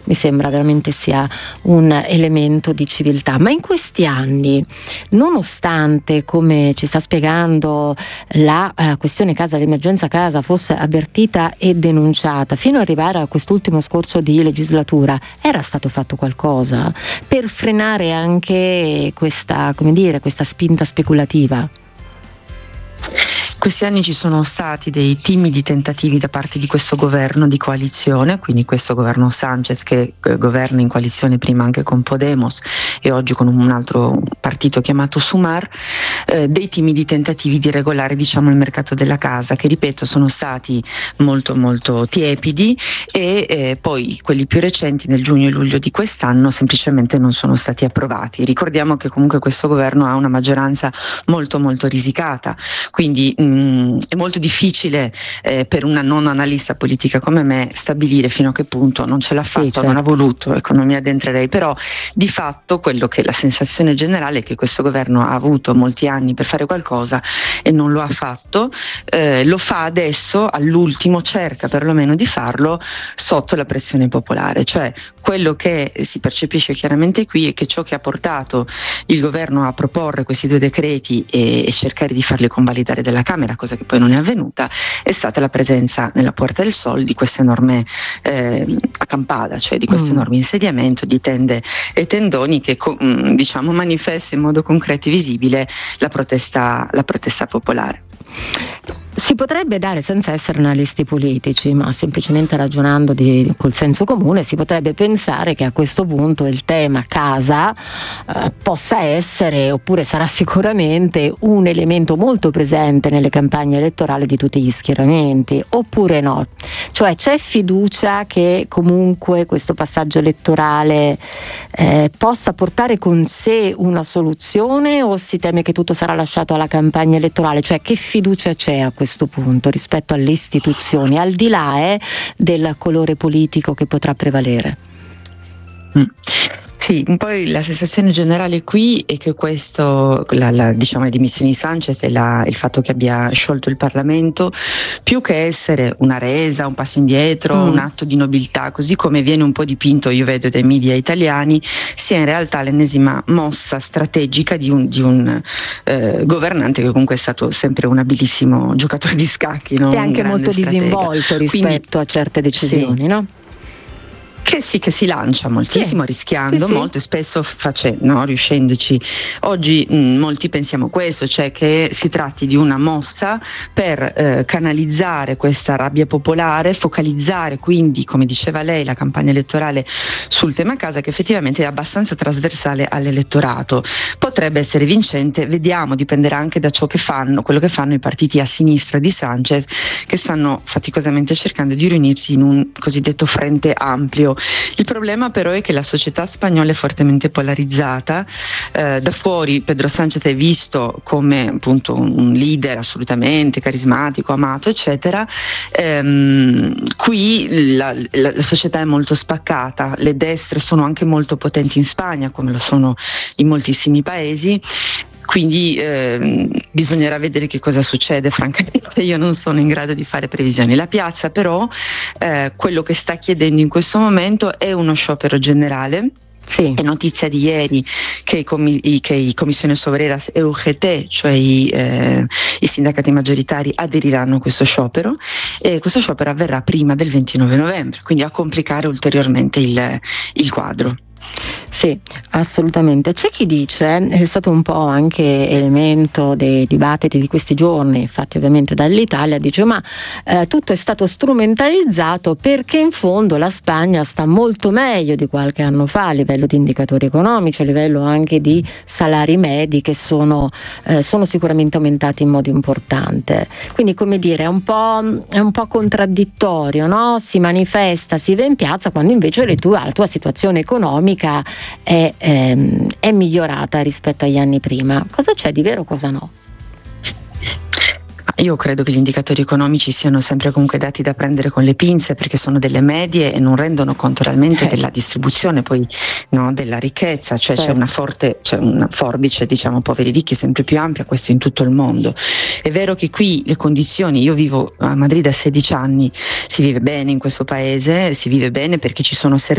mi sembra veramente sia un elemento di civiltà. Ma in questi anni, nonostante, come ci sta spiegando, la questione casa, l'emergenza casa fosse avvertita e denunciata, fino ad arrivare a quest'ultimo scorcio di legislatura, era stato fatto qualcosa per frenare anche questa spinta speculativa? Questi anni ci sono stati dei timidi tentativi da parte di questo governo di coalizione, quindi questo governo Sanchez che governa in coalizione prima anche con Podemos e oggi con un altro partito chiamato Sumar, dei timidi tentativi di regolare il mercato della casa, che ripeto sono stati molto molto tiepidi e poi quelli più recenti nel giugno e luglio di quest'anno semplicemente non sono stati approvati. Ricordiamo che comunque questo governo ha una maggioranza molto molto risicata, quindi è molto difficile per una non analista politica come me stabilire fino a che punto non ce l'ha fatto, sì, certo. Non ha voluto, non mi addentrerei, però di fatto quello che la sensazione generale è che questo governo ha avuto molti anni per fare qualcosa e non lo ha fatto, lo fa adesso all'ultimo, cerca perlomeno di farlo sotto la pressione popolare, cioè quello che si percepisce chiaramente qui è che ciò che ha portato il governo a proporre questi due decreti e cercare di farli convalidare dalla Camera, cosa che poi non è avvenuta, è stata la presenza nella Puerta del Sol di queste enorme acampada, cioè di questo enorme insediamento di tende e tendoni che manifesta in modo concreto e visibile la protesta popolare. Si potrebbe dare, senza essere analisti politici, ma semplicemente ragionando col senso comune, si potrebbe pensare che a questo punto il tema casa possa essere, oppure sarà sicuramente, un elemento molto presente nelle campagne elettorali di tutti gli schieramenti, oppure no? Cioè c'è fiducia che comunque questo passaggio elettorale possa portare con sé una soluzione, o si teme che tutto sarà lasciato alla campagna elettorale? Cioè che fiducia c'è a questo punto rispetto alle istituzioni, al di là del colore politico che potrà prevalere? Sì, poi la sensazione generale qui è che questo, le dimissioni di Sanchez e il fatto che abbia sciolto il Parlamento, più che essere una resa, un passo indietro, un atto di nobiltà, così come viene un po' dipinto, io vedo, dai media italiani, sia in realtà l'ennesima mossa strategica di un governante che comunque è stato sempre un abilissimo giocatore di scacchi, no? E anche molto disinvolto rispetto a certe decisioni, sì. No? Che si lancia moltissimo, rischiando molto e spesso riuscendoci. Oggi molti pensiamo questo, cioè che si tratti di una mossa per canalizzare questa rabbia popolare, focalizzare quindi, come diceva lei, la campagna elettorale sul tema casa, che effettivamente è abbastanza trasversale all'elettorato. Potrebbe essere vincente, vediamo, dipenderà anche da quello che fanno i partiti a sinistra di Sanchez, che stanno faticosamente cercando di riunirsi in un cosiddetto frente ampio. Il problema però è che la società spagnola è fortemente polarizzata, da fuori Pedro Sánchez è visto come appunto un leader assolutamente carismatico, amato, eccetera. Qui la società è molto spaccata, le destre sono anche molto potenti in Spagna, come lo sono in moltissimi paesi. Quindi bisognerà vedere che cosa succede, francamente io non sono in grado di fare previsioni. La piazza però quello che sta chiedendo in questo momento è uno sciopero generale. Sì. È notizia di ieri che i Comisiones Obreras e UGT, cioè i sindacati maggioritari, aderiranno a questo sciopero, e questo sciopero avverrà prima del 29 novembre, quindi a complicare ulteriormente il quadro. Sì, assolutamente. C'è chi dice, è stato un po' anche elemento dei dibattiti di questi giorni, fatti ovviamente dall'Italia, dice ma tutto è stato strumentalizzato perché in fondo la Spagna sta molto meglio di qualche anno fa a livello di indicatori economici, a livello anche di salari medi che sono sicuramente aumentati in modo importante. Quindi, come dire, è un po' contraddittorio, no? Si manifesta, si va in piazza, quando invece la tua situazione economica è migliorata rispetto agli anni prima. Cosa c'è di vero, cosa no? Io credo che gli indicatori economici siano sempre comunque dati da prendere con le pinze, perché sono delle medie e non rendono conto realmente della distribuzione poi, no, della ricchezza, cioè c'è una forbice, diciamo, poveri ricchi sempre più ampia, questo in tutto il mondo. È vero che qui le condizioni, io vivo a Madrid da 16 anni, si vive bene in questo paese, si vive bene perché ci sono servizi